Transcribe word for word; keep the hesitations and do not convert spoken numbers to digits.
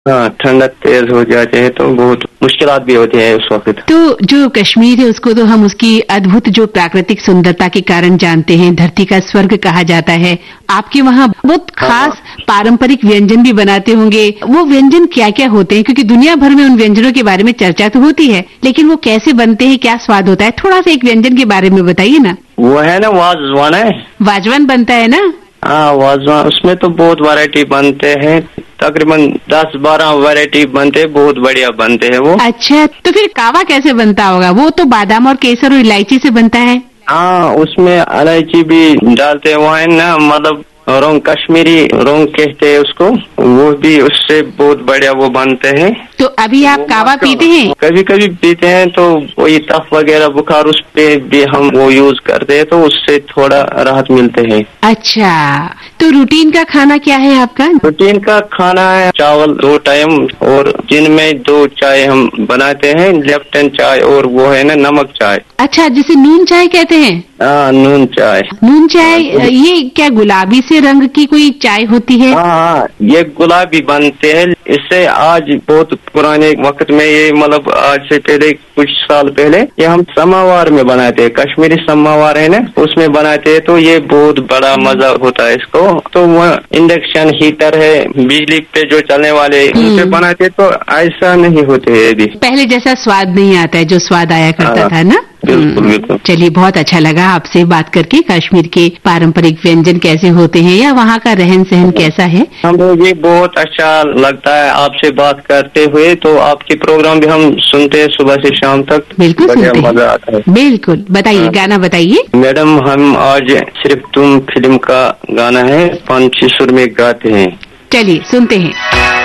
हाँ, ठंडक तेज हो जाती है तो बहुत मुश्किलात भी होती है उस वक्त। तो जो कश्मीर है उसको तो हम उसकी अद्भुत जो प्राकृतिक सुंदरता के कारण जानते हैं, धरती का स्वर्ग कहा जाता है। आपके वहाँ बहुत खास हाँ। पारंपरिक व्यंजन भी बनाते होंगे। वो व्यंजन क्या क्या होते हैं, क्योंकि दुनिया भर में उन व्यंजनों के बारे में चर्चा तो होती है, लेकिन वो कैसे बनते हैं, क्या स्वाद होता है, थोड़ा सा एक व्यंजन के बारे में बताइए ना। वो है ना वाजवान है। वाजवान बनता है ना? हाँ वाजवान, उसमें तो बहुत वैरायटी बनते हैं, तकरीबन दस बारह वैरायटी बनते हैं, बहुत बढ़िया बनते हैं वो। अच्छा, तो फिर कावा कैसे बनता होगा? वो तो बादाम और केसर और इलायची से बनता है। हाँ, उसमें इलायची भी डालते हैं, वो है ना मतलब रोंग, कश्मीरी रोंग कहते हैं उसको, वो भी उससे बहुत बढ़िया वो बनते हैं। तो अभी आप कावा पीते हैं? कभी कभी पीते हैं, तो वही तफ वगैरह बुखार उस पे भी हम वो यूज करते हैं, तो उससे थोड़ा राहत मिलते हैं। अच्छा, तो रूटीन का खाना क्या है आपका? रूटीन का खाना है चावल दो टाइम, और दिन में दो चाय हम बनाते हैं, लेफ्टन चाय और वो है ना नमक चाय। अच्छा, जिसे नून चाय कहते हैं? हाँ, नून चाय। नून चाय ये क्या गुलाबी से रंग की कोई चाय होती है? हाँ, ये गुलाबी बनते हैं। इससे आज बहुत पुराने वक्त में, ये मतलब आज से पहले कुछ साल पहले ये हम समावार में बनाते हैं, कश्मीरी समावार है ना, उसमें बनाते हैं, तो ये बहुत बड़ा मजा होता है इसको। तो वो इंडक्शन हीटर है, बिजली पे जो चलने वाले, उनसे बनाते तो ऐसा नहीं होते है अभी। पहले जैसा स्वाद नहीं आता है जो स्वाद आया करता था ना। बिल्कुल बिल्कुल। चलिए, बहुत अच्छा लगा आपसे बात करके। कश्मीर के पारंपरिक व्यंजन कैसे होते हैं या वहाँ का रहन सहन कैसा है, हमें ये बहुत अच्छा लगता है आपसे बात करते हुए। तो आपके प्रोग्राम भी हम सुनते हैं सुबह से शाम तक। बिल्कुल सुनते हैं। मजा आता है। बिल्कुल, बताइए, गाना बताइए। मैडम, हम आज सिर्फ तुम फिल्म का गाना है, पंछी सुर में गाते हैं। चलिए सुनते हैं।